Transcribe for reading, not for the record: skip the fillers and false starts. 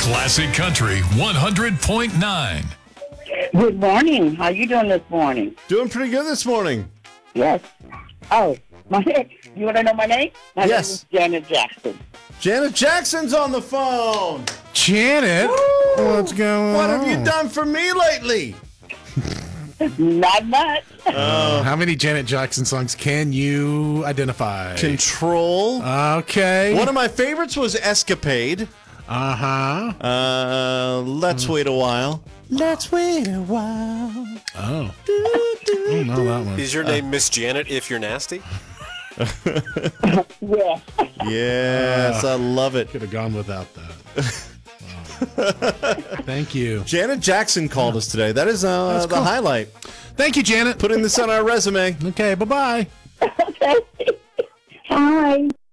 Classic Country 100.9. Good morning. How you doing this morning? Doing pretty good this morning. Yes. Oh, my name. You want to know my name? My Yes. name is Janet Jackson. Janet Jackson's on the phone. Janet, what's going What on? have you done for me lately? Not much. How many Janet Jackson songs can you identify? Control. Okay. One of my favorites was Escapade. Let's Wait a While. Let's wait a while. Oh. I don't know that one. Is your name Miss Janet if you're nasty? Yeah. Yes, I love it. Could have gone without that. Wow. Thank you. Janet Jackson called us today. That is the cool. highlight. Thank you, Janet. Putting this on our resume. Okay, bye-bye. Okay. Hi.